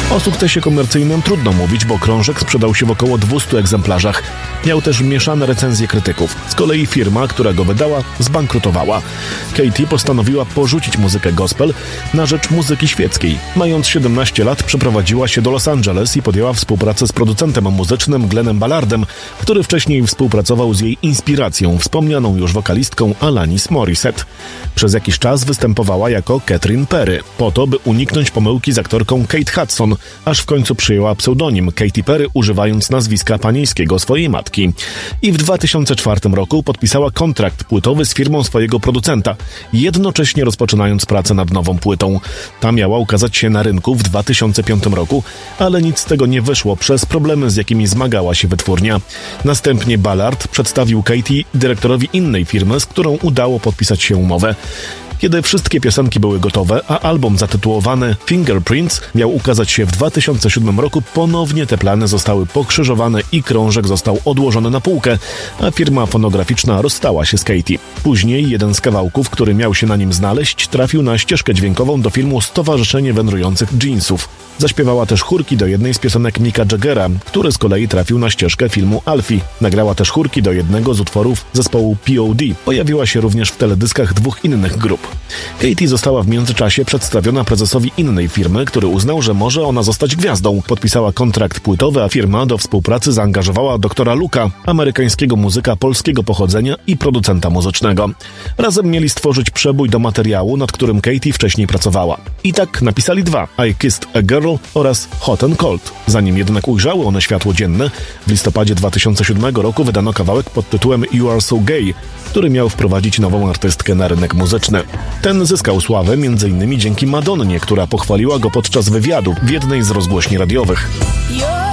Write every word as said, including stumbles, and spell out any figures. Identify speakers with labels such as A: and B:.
A: O sukcesie komercyjnym trudno mówić, bo krążek sprzedał się w około dwustu egzemplarzach. Miał też mieszane recenzje krytyków. Z kolei firma, która go wydała, zbankrutowała. Katy postanowiła porzucić muzykę gospel na rzecz muzyki świeckiej. Mając siedemnaście lat przeprowadziła się do Los Angeles i podjęła współpracę z producentem muzycznym Glennem Ballardem, który wcześniej współpracował z jej inspiracją, wspomnianą już wokalistką Alanis Morissette. Przez jakiś czas występowała jako Catherine Perry, po to, by uniknąć pomyłki z aktorką Kate Hudson, aż w końcu przyjęła pseudonim Katy Perry, używając nazwiska panieńskiego swojej matki. I w dwa tysiące czwartym roku podpisała kontrakt płytowy z firmą swojego producenta, jednocześnie rozpoczynając pracę nad nową płytą. Ta miała ukazać się na rynku w dwa tysiące piątym roku, ale nic z tego nie wyszło przez problemy, z jakimi zmagała się wytwórnia. Następnie Ballard przedstawił Katy dyrektorowi innej firmy, z którą udało podpisać się umowę. Kiedy wszystkie piosenki były gotowe, a album zatytułowany Fingerprints miał ukazać się w dwa tysiące siódmym roku, ponownie te plany zostały pokrzyżowane i krążek został odłożony na półkę, a firma fonograficzna rozstała się z Katy. Później jeden z kawałków, który miał się na nim znaleźć, trafił na ścieżkę dźwiękową do filmu Stowarzyszenie Wędrujących Jeansów. Zaśpiewała też chórki do jednej z piosenek Micka Jaggera, który z kolei trafił na ścieżkę filmu Alfie. Nagrała też chórki do jednego z utworów zespołu P O D. Pojawiła się również w teledyskach dwóch innych grup. Katy została w międzyczasie przedstawiona prezesowi innej firmy, który uznał, że może ona zostać gwiazdą. Podpisała kontrakt płytowy, a firma do współpracy zaangażowała doktora Luka, amerykańskiego muzyka polskiego pochodzenia i producenta muzycznego. Razem mieli stworzyć przebój do materiału, nad którym Katy wcześniej pracowała. I tak napisali dwa: I Kissed a Girl oraz Hot and Cold. Zanim jednak ujrzały one światło dzienne, w listopadzie dwa tysiące siódmego roku wydano kawałek pod tytułem You Are So Gay, który miał wprowadzić nową artystkę na rynek muzyczny. Ten zyskał sławę między innymi dzięki Madonnie, która pochwaliła go podczas wywiadu w jednej z rozgłośni radiowych.